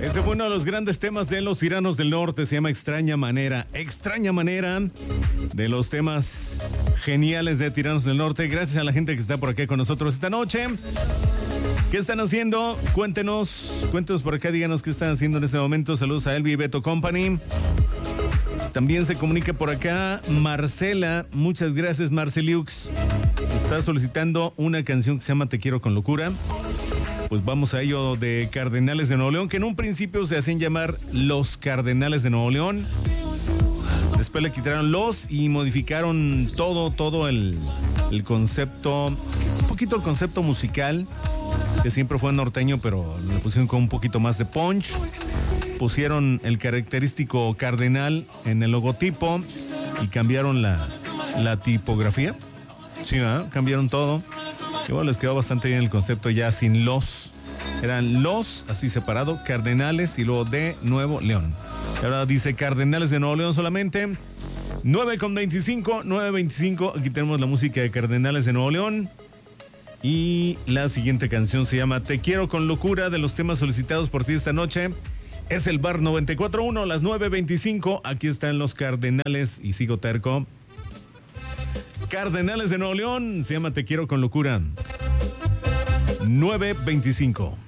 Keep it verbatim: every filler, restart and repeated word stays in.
Ese fue uno de los grandes temas de Los Tiranos del Norte, se llama Extraña Manera. Extraña Manera, de los temas geniales de Tiranos del Norte. Gracias a la gente que está por aquí con nosotros esta noche. ¿Qué están haciendo? Cuéntenos, cuéntenos por acá, díganos qué están haciendo en este momento. Saludos a Elvi y Beto Company. También se comunica por acá Marcela. Muchas gracias, Marceliux. Está solicitando una canción que se llama Te Quiero con Locura. Pues vamos a ello, de Cardenales de Nuevo León, que en un principio se hacían llamar Los Cardenales de Nuevo León. Después le quitaron los y modificaron todo, todo el, el concepto, un poquito el concepto musical, que siempre fue norteño, pero le pusieron con un poquito más de punch. Pusieron el característico cardenal en el logotipo y cambiaron la, la tipografía. Sí, ¿verdad? Cambiaron todo. Y bueno, les quedó bastante bien el concepto ya sin los. Eran los, así separado, Cardenales y luego de Nuevo León. Y ahora dice Cardenales de Nuevo León solamente. nueve con veinticinco, nueve veinticinco. Aquí tenemos la música de Cardenales de Nuevo León. Y la siguiente canción se llama Te Quiero con Locura, de los temas solicitados por ti esta noche. Es el Bar noventa y cuatro punto uno, las nueve veinticinco. Aquí están los Cardenales y sigo terco. Cardenales de Nuevo León, se llama Te Quiero con Locura. nueve veinticinco.